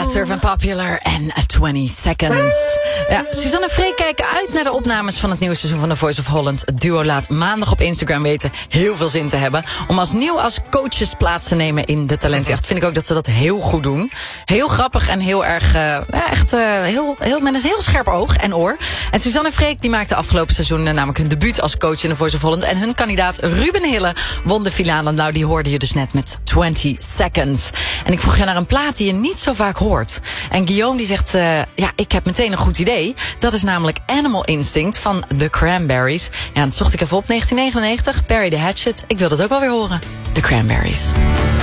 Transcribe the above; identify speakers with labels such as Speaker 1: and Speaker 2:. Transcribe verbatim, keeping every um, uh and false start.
Speaker 1: Surf and Popular en twintig seconds. Ja, Suzanne en Freek kijken uit naar de opnames van het nieuwe seizoen van The Voice of Holland. Het duo laat maandag op Instagram weten heel veel zin te hebben om als nieuw als coaches plaats te nemen in de talentenjacht. Vind ik ook dat ze dat heel goed doen. Heel grappig en heel erg, uh, ja, echt uh, heel, heel, met een heel scherp oog en oor. En Suzanne en Freek die maakten afgelopen seizoen uh, namelijk hun debuut als coach in The Voice of Holland. En hun kandidaat Ruben Hille won de finale. Nou, die hoorde je dus net met twintig seconds. En ik vroeg je naar een plaat die je niet zo vaak hoort. En Guillaume die zegt, uh, ja, ik heb meteen een goed idee. Dat is namelijk Animal Instinct van The Cranberries. Ja, dat zocht ik even op, negentien negenennegentig, Bury the Hatchet. Ik wil dat ook wel weer horen. The Cranberries.